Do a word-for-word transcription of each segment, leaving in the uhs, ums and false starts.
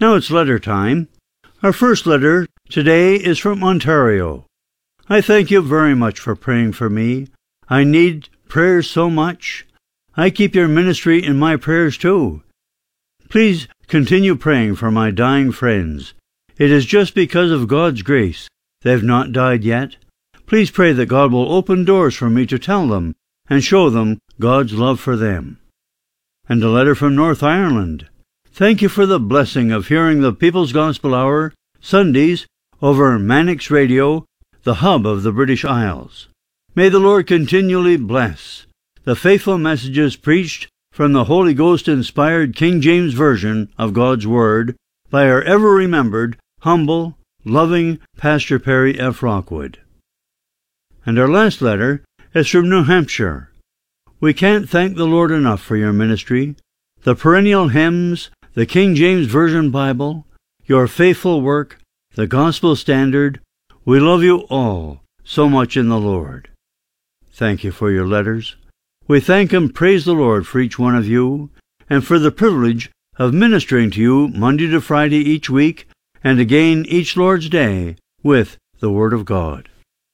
Now it's letter time. Our first letter today is from Ontario. I thank you very much for praying for me. I need prayers so much. I keep your ministry in my prayers too. Please continue praying for my dying friends. It is just because of God's grace they've not died yet. Please pray that God will open doors for me to tell them and show them God's love for them. And a letter from North Ireland. Thank you for the blessing of hearing the People's Gospel Hour Sundays over Mannix Radio, the hub of the British Isles. May the Lord continually bless the faithful messages preached from the Holy Ghost-inspired King James Version of God's Word by our ever-remembered, humble, loving Pastor Perry F. Rockwood. And our last letter is from New Hampshire. We can't thank the Lord enough for your ministry, the perennial hymns, the King James Version Bible, your faithful work, the Gospel Standard. We love you all so much in the Lord. Thank you for your letters. We thank and praise the Lord for each one of you, and for the privilege of ministering to you Monday to Friday each week, and again each Lord's Day, with the Word of God.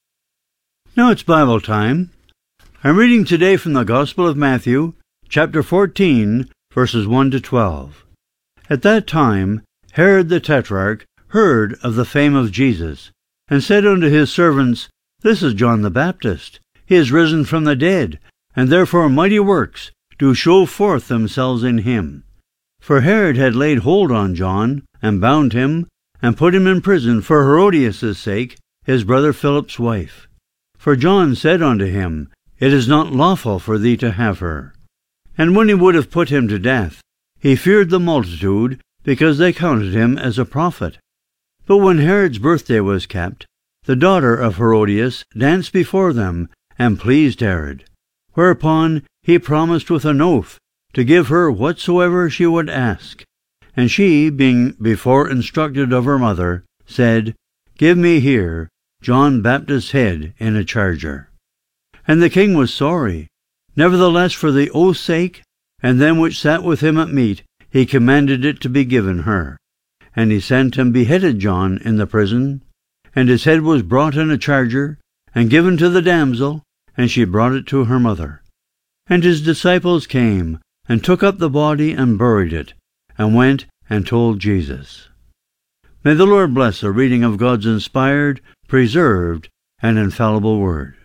Now it's Bible time. I'm reading today from the Gospel of Matthew, chapter fourteen, verses one to twelve. At that time Herod the Tetrarch heard of the fame of Jesus, and said unto his servants, This is John the Baptist. He is risen from the dead, and therefore mighty works do show forth themselves in him. For Herod had laid hold on John, and bound him, and put him in prison for Herodias' sake, his brother Philip's wife. For John said unto him, It is not lawful for thee to have her. And when he would have put him to death, he feared the multitude, because they counted him as a prophet. But when Herod's birthday was kept, the daughter of Herodias danced before them, and pleased Herod. Whereupon he promised with an oath to give her whatsoever she would ask. And she, being before instructed of her mother, said, Give me here John Baptist's head in a charger. And the king was sorry. Nevertheless, for the oath's sake, and them which sat with him at meat, he commanded it to be given her. And he sent and beheaded John in the prison, and his head was brought in a charger, and given to the damsel, and she brought it to her mother. And his disciples came, and took up the body, and buried it, and went and told Jesus. May the Lord bless the reading of God's inspired, preserved, and infallible Word.